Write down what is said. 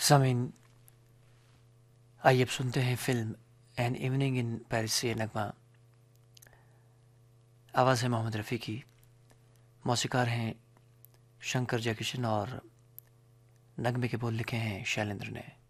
सामीन, आइए अब सुनते हैं film an evening in Paris से नगमा। आवाज़ है मोहम्मद रफ़ी की, मौसीकार हैं शंकर जयकिशन और नगमे के बोल लिखे हैं शैलेंद्र ने।